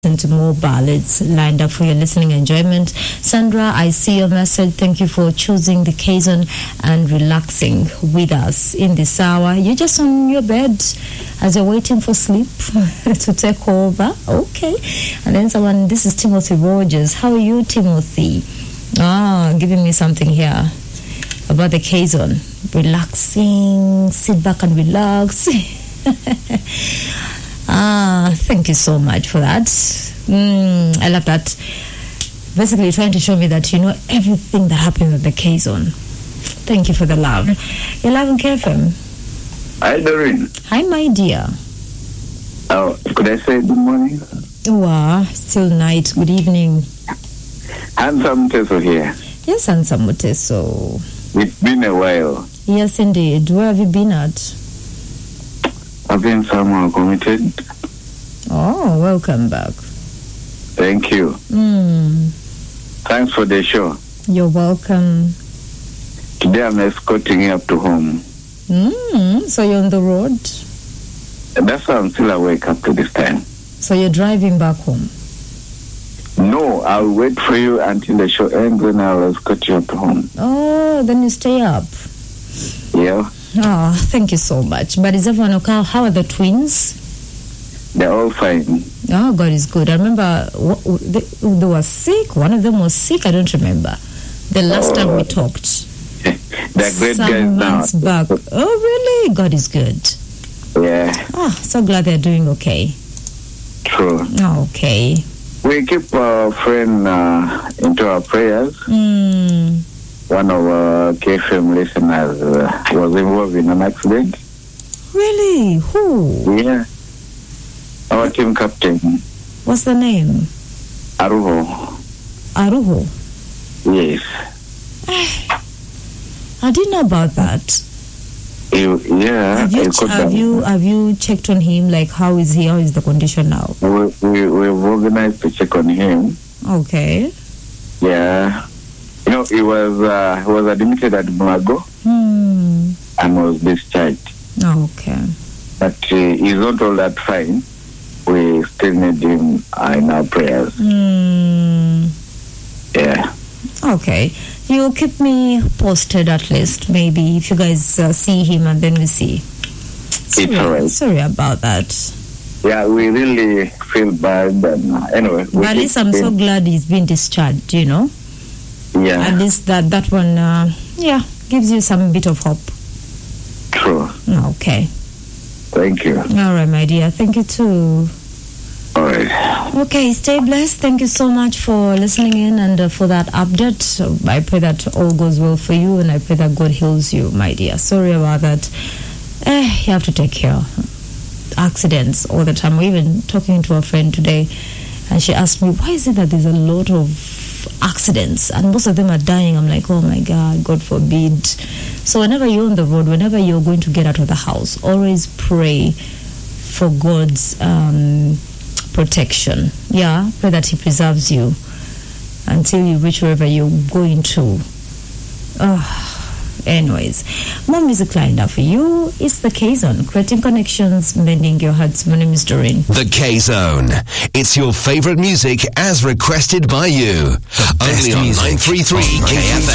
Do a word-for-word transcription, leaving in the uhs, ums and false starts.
To more ballads lined up for your listening enjoyment. Sandra, I see your message. Thank you for choosing the K-Zone and relaxing with us in this hour. You're just on your bed as you're waiting for sleep to take over. Okay. And then someone, this is Timothy Rogers. How are you, Timothy? Ah, giving me something here about the K-Zone. Relaxing, sit back and relax. Ah, thank you so much for that. Mm, I love that. Basically, you're trying to show me that you know everything that happens at the K-Zone. Thank you for the love. You're live on K F M. Hi, Doreen. Hi, my dear. Oh, could I say good morning? Wow, still night. Good evening. Handsome Teso here. Yes, Handsome Teso. It's been a while. Yes, indeed. Where have you been at? I've been somewhere committed. Oh, welcome back. Thank you. Mm. Thanks for the show. You're welcome. Today I'm escorting you up to home. Mm. So you're on the road? And that's why I'm still awake up to this time. So you're driving back home? No, I'll wait for you until the show ends and I'll escort you up to home. Oh, then you stay up. Yeah. Oh, thank you so much. But is everyone okay? How are the twins? They're all fine. Oh, God is good. I remember they, they were sick. One of them was sick. I don't remember. The last oh. time we talked. They're great Some guys months now. back. Oh, really? God is good. Yeah. Oh, so glad they're doing okay. True. Oh, okay. We keep our friend uh, into our prayers. Mm. One of our K F M listeners uh, was involved in an accident. Really? Who? Yeah. Our team captain. What's the name? Aruho. Aruho? Yes. I didn't know about that. You, yeah. Have you, ch- have you have you checked on him? Like, how is he? How is the condition now? We, we, we've organized to check on him. Okay. Yeah. You know, he was uh, he was admitted at Mulago hmm. and was discharged. Okay. But uh, he's not all that fine. We still need him uh, in our prayers. Hmm. Yeah. Okay. You'll keep me posted at least, maybe, if you guys uh, see him and then we see. Sorry, it's all right. Sorry about that. Yeah, we really feel bad. And, uh, anyway. But at least I'm so glad he's been discharged, you know? Yeah. At least that, that one, uh, yeah, gives you some bit of hope. True. Okay. Thank you. All right, my dear. Thank you too. All right. Okay, stay blessed. Thank you so much for listening in and uh, for that update. So I pray that all goes well for you and I pray that God heals you, my dear. Sorry about that. Eh, you have to take care of accidents all the time. We're even talking to a friend today and she asked me, why is it that there's a lot of accidents and most of them are dying? I'm like, oh my God, God forbid. So whenever you're on the road, whenever you're going to get out of the house, always pray for God's um, protection. Yeah, pray that He preserves you until you reach wherever you're going to. Oh. Anyways, more music lined up for you. It's the K-Zone, creating connections, mending your hearts. My name is Doreen. The K-Zone. It's your favorite music as requested by you. Only on nine three three K F M.